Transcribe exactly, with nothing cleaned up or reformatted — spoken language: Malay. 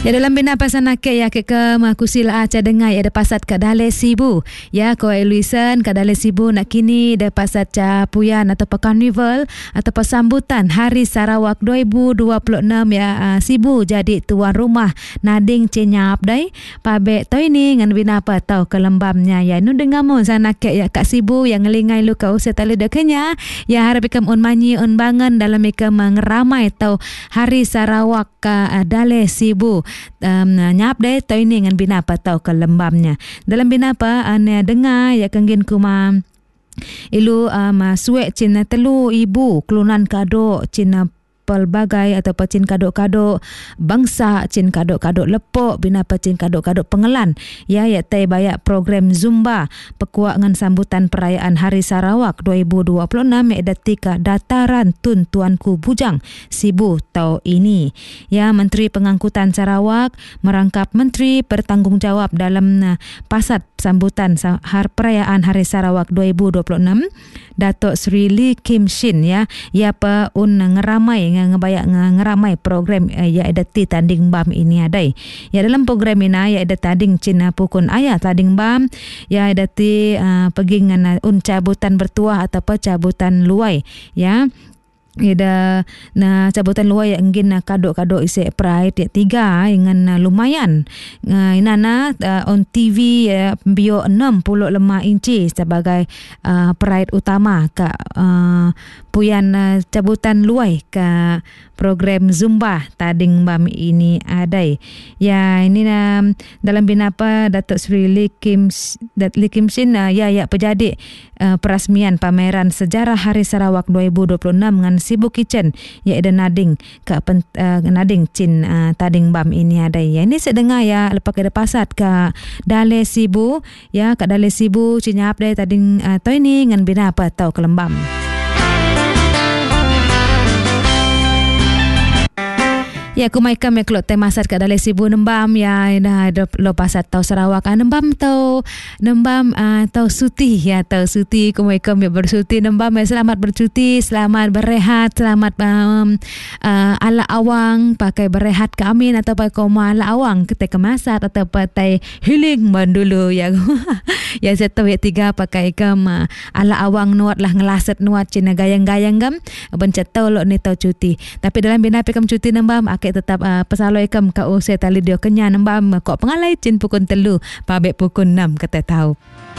Ya dalam bina pasana ke ya ke ke makusila aca dengai ada pasat ke Dale Sibu ya ko Eluisen ke Dale Sibu nak kini ada pasat ca puyan atau carnival atau sambutan Hari Sarawak dua ribu dua puluh enam ya uh, Sibu jadi tuan rumah nading cenyap dai pabe to ini ngan bina apa tau ke lembamnya ya nu dengar mo sana ke ya Kak Sibu yang ngelingai lu ka usia tali dekenya ya harap ikam un manyi un bangan dalam ikam ngeramai tau Hari Sarawak ke uh, Dale Sibu. Um, nyap deh tau ini dengan binapa tau ke lembamnya dalam binapa ane dengar ya kenggin kuma ilu um, suek cina telu ibu kelunan kado cina pelbagai atau pecin kado-kado bangsa cin kado-kado lepok bina pecin kado-kado pengelan ya ya tai bayak program Zumba pekuak ngan sambutan perayaan Hari Sarawak dua ribu dua puluh enam ya datika dataran tun tuanku bujang Sibu tau ini ya Menteri Pengangkutan Sarawak merangkap Menteri bertanggungjawab dalam uh, pasat sambutan har perayaan Hari Sarawak dua ribu dua puluh enam Datuk Sri Lee Kim Shin ya ya pa un ngeramai ngebayak ngeramai program uh, ya ada ti tanding bam ini adai ya dalam program ini ya ada tanding Cina pukun ayah tanding bam ya ada ti uh, pergi ngan un cabutan bertuah atau apa cabutan luai ya Ida na cabutan luar yang ingin kado-kado isi pride ya tiga dengan uh, lumayan uh, inana uh, on T V ya bio enam puluh lima inci sebagai uh, pride utama ke uh, puyan uh, cabutan luar ke program Zumba tading bam ini adai ya ini uh, dalam binapa Datuk Sri Lee Kim Dat Lee Kim Shin uh, ya ya pejadi uh, perasmian pameran sejarah Hari Sarawak dua ribu dua puluh enam dengan Sibu Kitchen ya ada nading ke pen, uh, nading cin uh, tading bam ini ada ya ini sedengar ya lepas ke pasat ke Dale Sibu ya ke Dale Sibu cinyap dai tading uh, to ini ngan bina apa tau ke lembam. Ya aku mai kam ya kelot temasat ke Dale Sibu nembam ya dah lo pasat tau Sarawak ah, nembam tau nembam uh, tau suti ya tau suti aku mai kam ya bersuti nembam ya selamat bercuti selamat berehat selamat um, uh, ala awang pakai berehat ke amin atau pakai koma ala awang kita kemasat atau pakai healing man dulu ya ya saya tahu ya tiga pakai kam uh, ala awang nuat lah ngelaset nuat cina gayang-gayang gam bencet tau lo ni tau cuti tapi dalam bina kam cuti nembam Kek tetap uh, pesaloi kam ka usai tali dia kenya nembam kok pengalai cin pukun telu pabek pukun enam kata tahu.